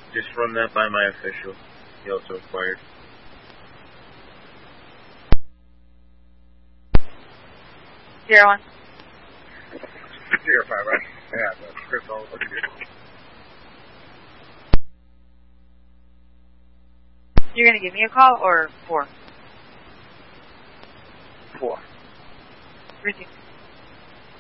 Just run that by my official. He also acquired. Zero one. 05, right? Yeah, that's Chris all over here. You're going to give me a call or 4? 4. Received.